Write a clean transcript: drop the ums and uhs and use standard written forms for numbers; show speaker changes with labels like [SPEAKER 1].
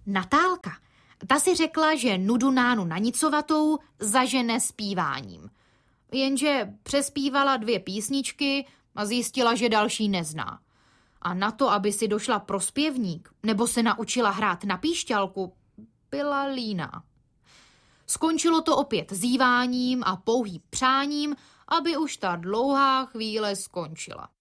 [SPEAKER 1] Natálka. Ta si řekla, že nudu Nánu na nicovatou zažene zpíváním. Jenže přespívala 2 písničky a zjistila, že další nezná. A na to, aby si došla pro zpěvník nebo se naučila hrát na píšťalku, byla líná. Skončilo to opět zýváním a pouhým přáním, aby už ta dlouhá chvíle skončila.